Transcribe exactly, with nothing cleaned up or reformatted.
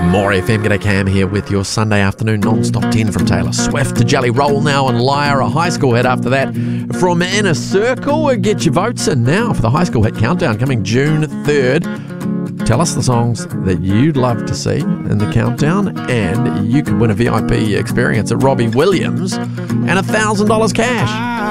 More F M. G'day, Cam here with your Sunday afternoon non-stop ten from Taylor Swift to Jelly Roll now and Liar, a high school hit after that from Inner Circle. Get your votes in now for the high school hit countdown coming June third. Tell us the songs that you'd love to see in the countdown, and you could win a V I P experience at Robbie Williams and one thousand dollars cash.